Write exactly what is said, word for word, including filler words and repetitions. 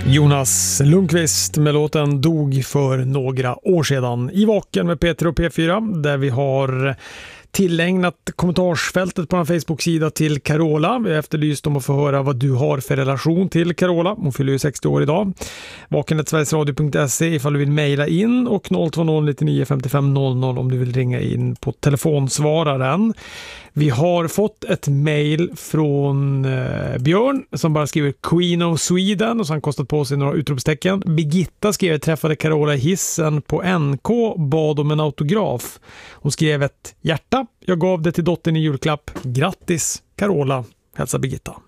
Jonas Lundqvist med låten Dog för några år sedan i Vaken med Peter och P fyra, där vi har tillägnat kommentarsfältet på en Facebook-sida till Carola. Vi har efterlyst om att få höra vad du har för relation till Carola. Hon fyller ju sextio år idag. vaken snabel-a sverigesradio punkt se ifall du vill mejla in, och noll två noll nittionio femtiofem noll noll om du vill ringa in på telefonsvararen. Vi har fått ett mejl från eh, Björn som bara skriver Queen of Sweden och så har han kostat på sig några utropstecken. Birgitta skrev träffade Carola i hissen på N K, bad om en autograf. Hon skrev ett hjärta. Jag gav det till dottern i julklapp. Grattis Carola, hälsa Birgitta.